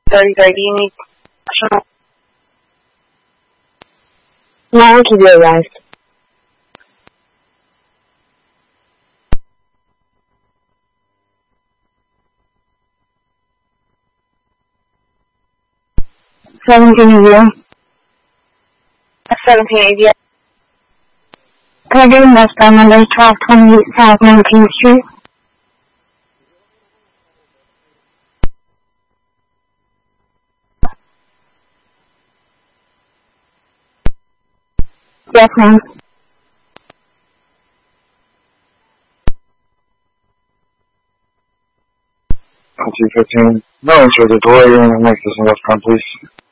33, do you need national? No, I'll give you a ride. $17.80. 1780. Can I get a westbound number 1228 South 19th Street? Yes, ma'am. LT15. No answer to the door. You're in the next westbound, please.